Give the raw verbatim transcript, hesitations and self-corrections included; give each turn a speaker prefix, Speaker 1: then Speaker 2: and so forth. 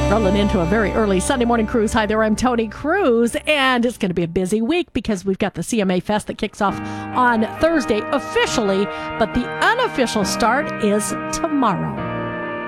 Speaker 1: Rolling into a very early Sunday morning cruise. Hi there, I'm Tony Cruz, and it's going to be a busy week because we've got the C M A Fest that kicks off on Thursday officially, but the unofficial start is tomorrow.